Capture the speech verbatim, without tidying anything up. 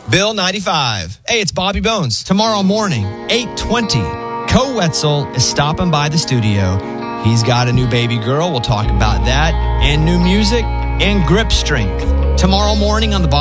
Bill ninety-five. Hey, it's Bobby Bones. Tomorrow morning, eight twenty, Co Wetzel is stopping by the studio. He's got a new baby girl. We'll talk about that. And new music and grip strength. Tomorrow morning on the